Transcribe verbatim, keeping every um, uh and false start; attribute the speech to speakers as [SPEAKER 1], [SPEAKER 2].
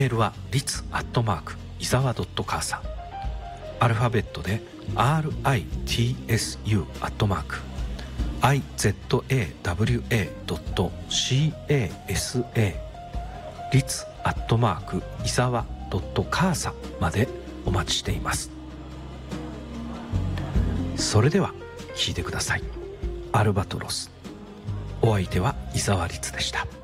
[SPEAKER 1] メールはリツアットマークいざわ .casa、 アルファベットで アールアイティーエスユー アットマーク アイゼットエーダブリューエードットシーエーエスエー リツアットマークいざわ .casa までお待ちしています。それでは聞いてください。アルバトロス。お相手は伊沢律でした。